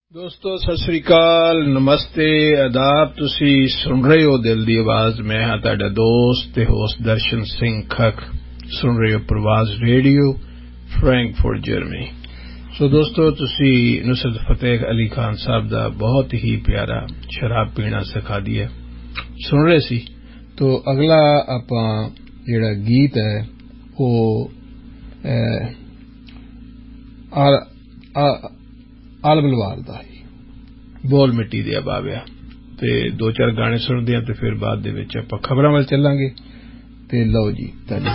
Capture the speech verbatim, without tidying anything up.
ਦੋਸਤੋ ਸਤਿ ਸ੍ਰੀ ਅਕਾਲ, ਨਮਸਤੇ, ਆਦਾਬ। ਤੁਸੀਂ ਸੁਣ ਰਹੇ ਹੋ ਦਿਲ ਦੀ ਆਵਾਜ਼। ਮੈਂ ਹਾਂ ਤੁਹਾਡਾ ਦੋਸਤ ਤੇ ਹੋਸਟ ਦਰਸ਼ਨ ਸਿੰਘ ਖੱਖ। ਸੁਣ ਰਹੇ ਹੋ ਪ੍ਰਵਾਜ਼ ਰੇਡੀਓ, ਫਰੈਂਕਫਰਟ, ਜਰਮਨੀ। ਸੋ ਦੋਸਤੋ, ਤੁਸੀਂ ਨੁਸਰਤ ਫਤਿਹ ਅਲੀ ਖਾਨ ਸਾਹਿਬ ਦਾ ਬਹੁਤ ਹੀ ਪਿਆਰਾ ਸ਼ਰਾਬ ਪੀਣਾ ਸਿਖਾ ਦਿਆ ਸੁਣ ਰਹੇ ਸੀ। ਤੋ ਅਗਲਾ ਆਪਾਂ ਜਿਹੜਾ ਗੀਤ ਹੈ ਉਹ ਆਲ ਬਲਵਾਰ ਦਾ ਹੀ ਬੋਲ ਮਿੱਟੀ ਦੇ ਬਾਬਿਆ। ਤੇ ਦੋ ਚਾਰ ਗਾਣੇ ਸੁਣਦੇ ਹਾਂ ਤੇ ਫਿਰ ਬਾਅਦ ਦੇ ਵਿੱਚ ਆਪਾਂ ਖਬਰਾਂ ਵੱਲ ਚੱਲਾਂਗੇ। ਤੇ ਲਓ ਜੀ ਤੁਹਾਡੀ